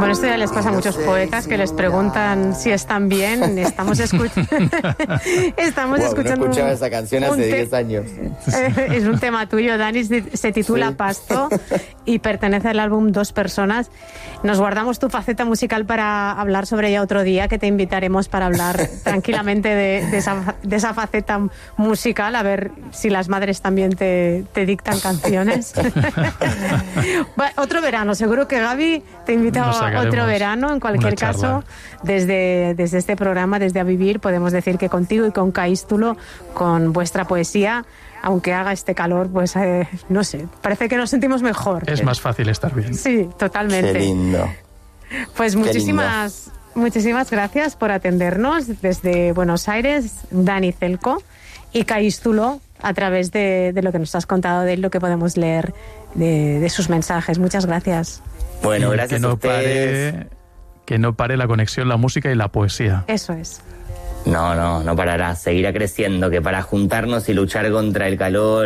Bueno, esto ya les pasa a muchos poetas que les preguntan si están bien. Estamos escuchando... No escuchaba esa canción hace 10 años. Es un tema tuyo, Dani, se titula Sí. Pasto y pertenece al álbum Dos Personas. Nos guardamos tu faceta musical para hablar sobre ella otro día, que te invitaremos para hablar tranquilamente de esa faceta musical, a ver si las madres también te dictan canciones. Bueno, otro verano, seguro que Gaby te invita a otro verano. En cualquier caso, desde este programa, desde A Vivir, podemos decir que contigo y con Caístulo, con vuestra poesía, aunque haga este calor, pues no sé, parece que nos sentimos mejor. Es más fácil estar bien. Sí, totalmente. Qué lindo. Pues muchísimas gracias por atendernos desde Buenos Aires, Dani Celco, y Caístulo, a través de lo que nos has contado de él, lo que podemos leer de sus mensajes. Muchas gracias. Bueno, gracias a ustedes. Que no pare la conexión, la música y la poesía. Eso es. No parará, seguirá creciendo, que para juntarnos y luchar contra el calor